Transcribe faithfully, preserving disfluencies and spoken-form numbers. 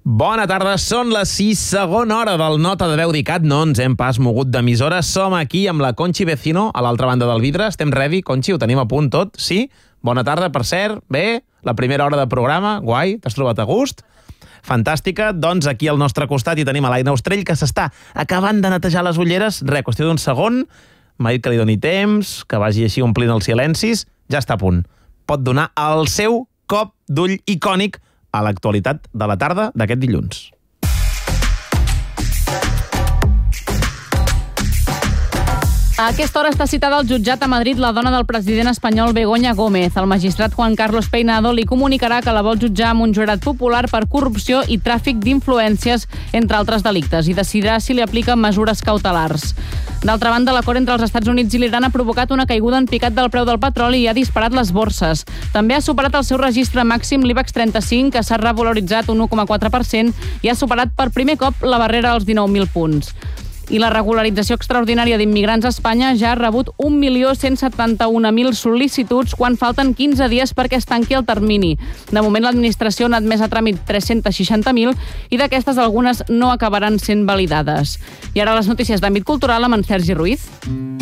Bona tarda, són les sis, segona hora del Nota de Veu d'ICAT. No ens hem pas mogut d'emissora. Som aquí amb la Conchi Vecino, a l'altra banda del vidre. Estem ready, Conchi? Ho tenim a punt tot? Sí? Bona tarda, per cert. Bé? La primera hora de programa. Guai? T'has trobat a gust? Fantàstica. Doncs aquí al nostre costat hi tenim a l'Aina Ostrell, que s'està acabant de netejar les ulleres. Re, qüestió d'un segon. M'ha dit que li doni temps, que vagi així omplint els silencis. Ja està a punt. Pot donar el seu cop d'ull icònic a l'actualitat de la tarda d'aquest dilluns. A aquesta hora està citada al jutjat a Madrid la dona del president espanyol Begoña Gómez. El magistrat Juan Carlos Peinado li comunicarà que la vol jutjar amb un jurat popular per corrupció i tràfic d'influències, entre altres delictes, i decidirà si li aplica mesures cautelars. D'altra banda, l'acord entre els Estats Units i l'Iran ha provocat una caiguda en picat del preu del petroli i ha disparat les borses. També ha superat el seu registre màxim l'IBEX trenta-cinc, que s'ha revaloritzat un u coma quatre per cent i ha superat per primer cop la barrera dels dinou mil punts. I la regularització extraordinària d'immigrants a Espanya ja ha rebut un milió cent setanta-un mil sol·licituds quan falten quinze dies perquè es tanqui el termini. De moment, l'administració n'ha admès a tràmit tres-cents seixanta mil i d'aquestes algunes no acabaran sent validades. I ara les notícies d'àmbit cultural amb en Sergi Ruiz.